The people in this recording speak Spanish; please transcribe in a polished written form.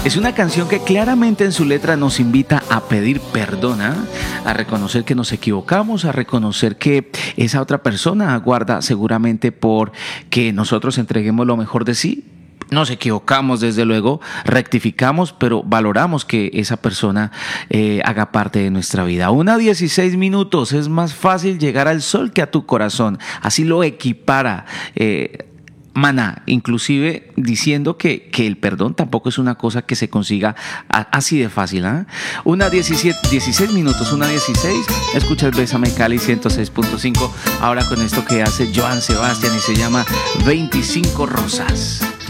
Es una canción que claramente en su letra nos invita a pedir perdón, a reconocer que nos equivocamos, a reconocer que esa otra persona aguarda seguramente por que nosotros entreguemos lo mejor de sí. Nos equivocamos, desde luego, rectificamos, pero valoramos que esa persona haga parte de nuestra vida. 1:16, es más fácil llegar al sol que a tu corazón. Así lo equipara Maná, inclusive diciendo que el perdón tampoco es una cosa que se consiga así de fácil. 1:16, 1:16. Escuchas Bésame Cali 106.5. Ahora con esto que hace Joan Sebastián y se llama 25 Rosas.